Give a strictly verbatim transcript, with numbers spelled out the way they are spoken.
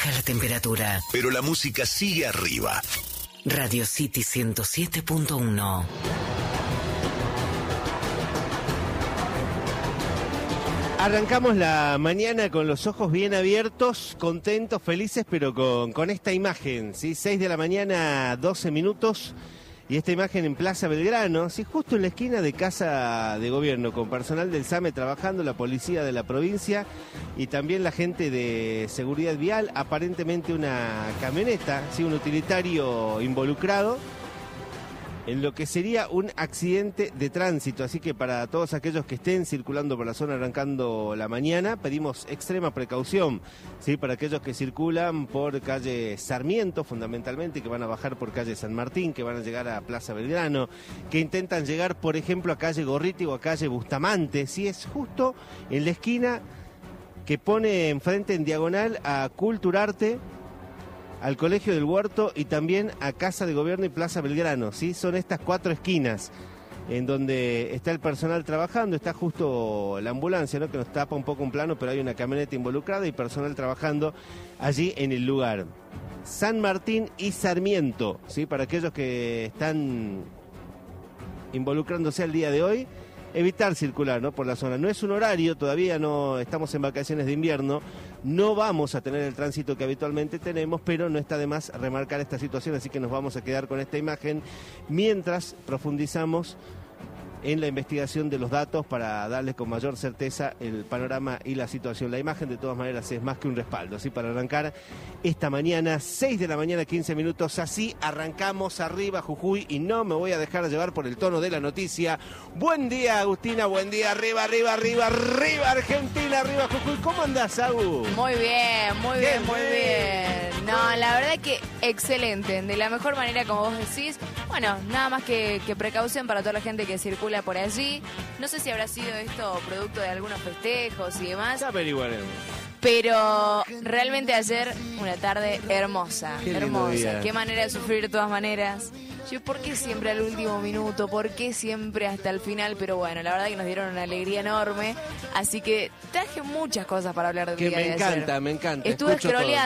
baja la temperatura, pero la música sigue arriba. Radio City ciento siete punto uno. Arrancamos la mañana con los ojos bien abiertos, contentos, felices, pero con, con esta imagen, ¿sí? seis de la mañana, doce minutos, y esta imagen en Plaza Belgrano, ¿sí? Justo en la esquina de Casa de Gobierno, con personal del SAME trabajando, la policía de la provincia y también la gente de seguridad vial, aparentemente una camioneta, ¿sí? Un utilitario involucrado en lo que sería un accidente de tránsito. Así que para todos aquellos que estén circulando por la zona arrancando la mañana, pedimos extrema precaución, ¿sí? Para aquellos que circulan por calle Sarmiento, fundamentalmente, que van a bajar por calle San Martín, que van a llegar a Plaza Belgrano, que intentan llegar, por ejemplo, a calle Gorriti o a calle Bustamante, ¿sí? Es justo en la esquina que pone enfrente en diagonal a Culturarte, al Colegio del Huerto y también a Casa de Gobierno y Plaza Belgrano, ¿sí? Son estas cuatro esquinas en donde está el personal trabajando, está justo la ambulancia, ¿no? Que nos tapa un poco un plano, pero hay una camioneta involucrada y personal trabajando allí en el lugar. San Martín y Sarmiento, ¿sí? Para aquellos que están involucrándose al día de hoy, evitar circular, ¿no? Por la zona. No es un horario, todavía no estamos en vacaciones de invierno, no vamos a tener el tránsito que habitualmente tenemos, pero no está de más remarcar esta situación, así que nos vamos a quedar con esta imagen mientras profundizamos en la investigación de los datos para darles con mayor certeza el panorama y la situación. La imagen, de todas maneras, es más que un respaldo, ¿sí? Para arrancar esta mañana, seis de la mañana, quince minutos, así arrancamos arriba Jujuy, y no me voy a dejar llevar por el tono de la noticia. Buen día, Agustina, buen día, arriba, arriba, arriba, arriba, Argentina, arriba Jujuy. ¿Cómo andás, Agu? Muy bien, muy bien, muy bien. No, la verdad que excelente, de la mejor manera, como vos decís. Bueno, nada más que, que precaución para toda la gente que circula por allí. No sé si habrá sido esto producto de algunos festejos y demás. Ya averiguaremos. Pero realmente ayer una tarde hermosa, Qué hermosa. día. Qué manera de sufrir de todas maneras. Yo, ¿por qué siempre al último minuto? ¿Por qué siempre hasta el final? Pero bueno, la verdad que nos dieron una alegría enorme. Así que traje muchas cosas para hablar del Que día me de encanta, ayer. me encanta. Estuve Escucho todo. scrolleando.